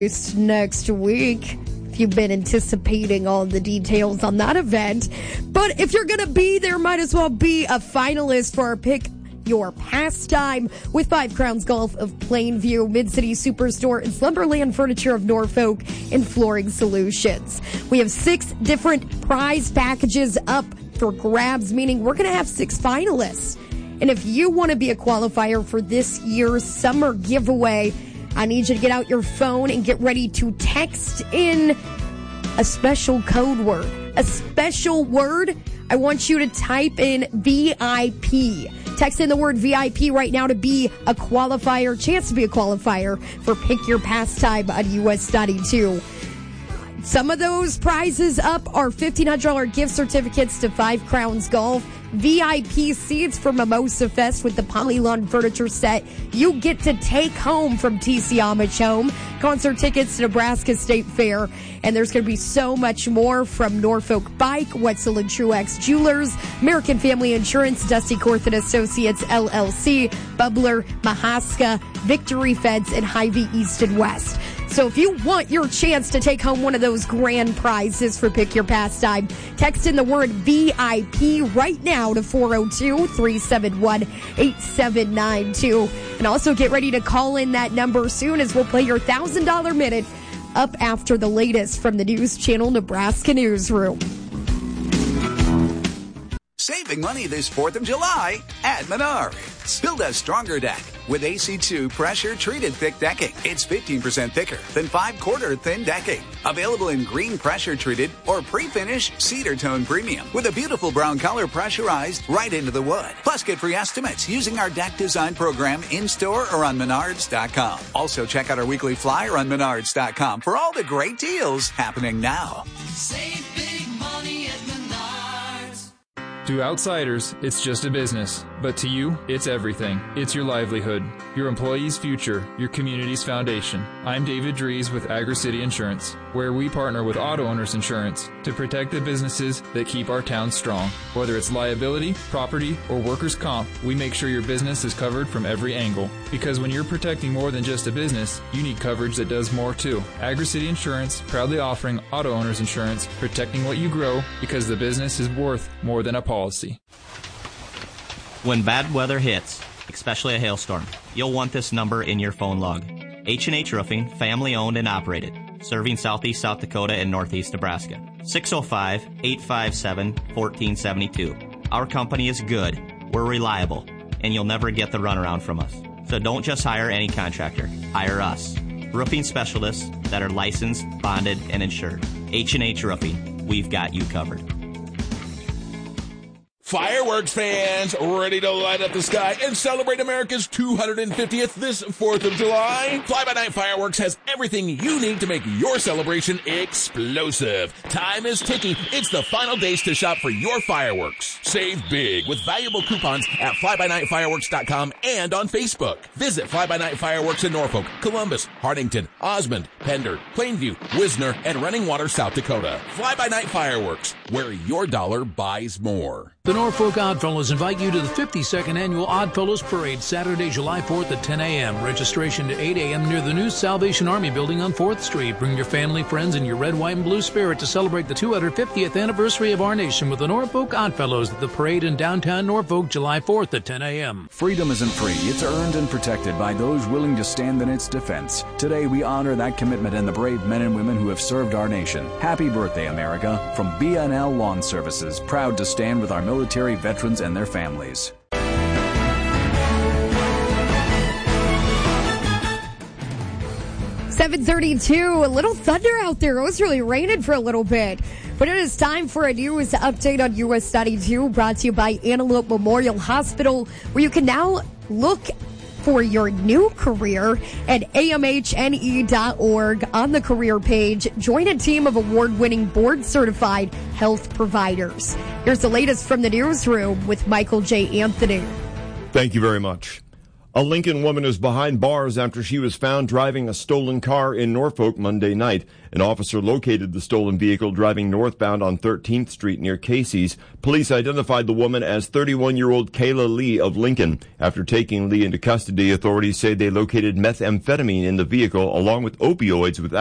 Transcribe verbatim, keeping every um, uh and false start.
next week, if you've been anticipating all the details on that event. But if you're going to be there, might as well be a finalist for our Pick Your Pastime with Five Crowns Golf of Plainview, Mid-City Superstore, and Slumberland Furniture of Norfolk, and Flooring Solutions. We have six different prize packages up for grabs, meaning we're going to have six finalists. And if you want to be a qualifier for this year's summer giveaway, I need you to get out your phone and get ready to text in a special code word. A special word. I want you to type in V I P. Text in the word V I P right now to be a qualifier, chance to be a qualifier for Pick Your Pastime on U S ninety-two. Some of those prizes up are fifteen hundred dollars gift certificates to Five Crowns Golf, V I P seats for Mimosa Fest with the Polylawn furniture set you get to take home from T C Amish Home, concert tickets to Nebraska State Fair, and there's going to be so much more from Norfolk Bike, Wetzel and Truex Jewelers, American Family Insurance, Dusty Corthan Associates, L L C, Bubbler, Mahaska, Victory Fence, and Hy-Vee East and West. So if you want your chance to take home one of those grand prizes for Pick Your Pastime, text in the word V I P right now to four oh two, three seven one, eight seven nine two. And also get ready to call in that number soon as we'll play your one thousand dollars minute up after the latest from the News Channel Nebraska Newsroom. Saving money this fourth of July at Menards. Build a stronger deck with A C two pressure-treated thick decking. It's fifteen percent thicker than five-quarter thin decking. Available in green pressure-treated or pre-finished cedar tone premium with a beautiful brown color pressurized right into the wood. Plus, get free estimates using our deck design program in-store or on Menards dot com. Also, check out our weekly flyer on Menards dot com for all the great deals happening now. Save big money at Menards. To outsiders, it's just a business. But to you, it's everything. It's your livelihood, your employees' future, your community's foundation. I'm David Dries with Agri-City Insurance, where we partner with Auto Owners Insurance to protect the businesses that keep our town strong. Whether it's liability, property, or workers' comp, we make sure your business is covered from every angle. Because when you're protecting more than just a business, you need coverage that does more too. Agri-City Insurance, proudly offering Auto Owners Insurance, protecting what you grow because the business is worth more than a policy. When bad weather hits, especially a hailstorm, you'll want this number in your phone log. H and H Roofing, family owned and operated, serving southeast South Dakota and northeast Nebraska. six oh five, eight five seven, one four seven two. Our company is good, we're reliable, and you'll never get the runaround from us. So don't just hire any contractor, hire us. Roofing specialists that are licensed, bonded, and insured. H and H Roofing, we've got you covered. Fireworks fans, ready to light up the sky and celebrate America's two hundred fiftieth this fourth of July? Fly-By-Night Fireworks has everything you need to make your celebration explosive. Time is ticking. It's the final days to shop for your fireworks. Save big with valuable coupons at fly by night fireworks dot com and on Facebook. Visit Fly-By-Night Fireworks in Norfolk, Columbus, Hartington, Osmond, Pender, Plainview, Wisner, and Running Water, South Dakota. Fly-By-Night Fireworks, where your dollar buys more. The Norfolk Oddfellows invite you to the fifty-second Annual Oddfellows Parade, Saturday, July fourth at ten a.m. Registration at eight a.m. near the new Salvation Army building on fourth street. Bring your family, friends, and your red, white, and blue spirit to celebrate the two hundred fiftieth anniversary of our nation with the Norfolk Oddfellows at the parade in downtown Norfolk, July fourth at ten a.m. Freedom isn't free. It's earned and protected by those willing to stand in its defense. Today, we honor that commitment and the brave men and women who have served our nation. Happy birthday, America. From B N L Lawn Services, proud to stand with our military veterans and their families. seven thirty-two, a little thunder out there. It was really raining for a little bit. But it is time for a news update on U S ninety-two, brought to you by Antelope Memorial Hospital, where you can now look for your new career at A M H N E dot org. On the career page, join a team of award-winning board-certified health providers. Here's the latest from the newsroom with Michael J. Anthony. Thank you very much. A Lincoln woman is behind bars after she was found driving a stolen car in Norfolk Monday night. An officer located the stolen vehicle driving northbound on thirteenth Street near Casey's. Police identified the woman as thirty-one-year-old Kayla Lee of Lincoln. After taking Lee into custody, authorities say they located methamphetamine in the vehicle along with opioids with